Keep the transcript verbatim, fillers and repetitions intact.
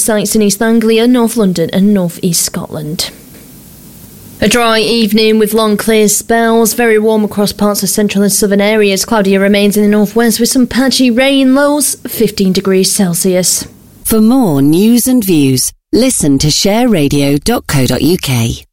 sites in East Anglia, North London and North East Scotland. A dry evening with long clear spells, very warm across parts of central and southern areas. Cloudier remains in the northwest with some patchy rain, lows fifteen degrees Celsius. For more news and views, listen to share radio dot co dot uk.